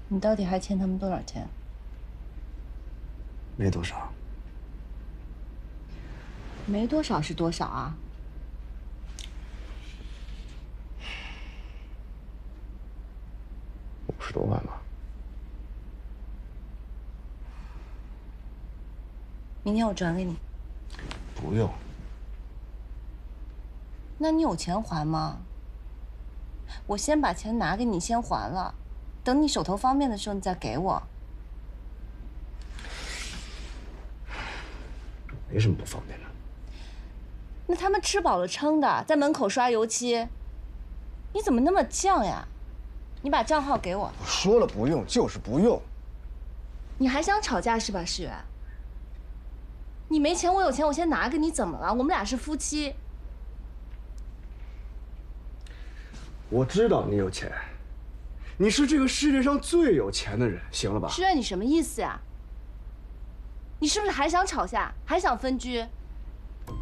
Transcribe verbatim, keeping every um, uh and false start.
你到底还欠他们多少钱？ 没多少。 没多少是多少啊？ 五十多万吧。 明天我转给你。 不用。 那你有钱还吗？我先把钱拿给你，先还了，等你手头方便的时候你再给我。 没什么不方便的。 那他们吃饱了撑的，在门口刷油漆，你怎么那么犟呀？你把账号给我。 我说了不用，就是不用。 你还想吵架是吧，世远？你没钱，我有钱，我先拿给你，怎么了？我们俩是夫妻。 我知道你有钱，你是这个世界上最有钱的人，行了吧？ 世远，你什么意思呀？你是不是还想吵架，还想分居？